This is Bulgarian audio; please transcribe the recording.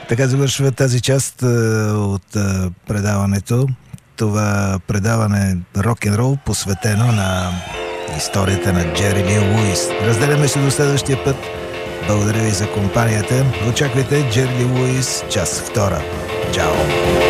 Така завършва тази част от предаването. Това предаване рок-н-рол, посветено на историята на Джери Ли Луис. Разделяме се до следващия път. Благодаря ви за компанията. Очаквайте Джери Ли Луис, част втора. Чао!